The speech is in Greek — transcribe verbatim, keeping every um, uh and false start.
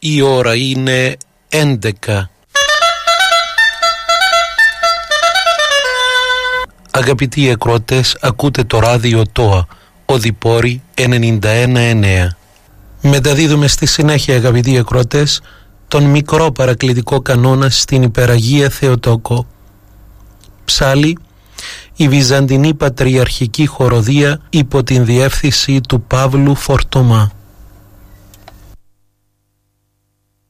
Η ώρα είναι έντεκα. Αγαπητοί ακροατές, ακούτε το ράδιο ΤΟΑ, Οδυπόρη ενενήντα ένα εννέα. Μεταδίδουμε στη συνέχεια, αγαπητοί ακροατές, τον μικρό παρακλητικό κανόνα στην Υπεραγία Θεοτόκο. Ψάλη, η Βυζαντινή Πατριαρχική Χοροδία υπό την διεύθυνση του Παύλου Φορτωμά.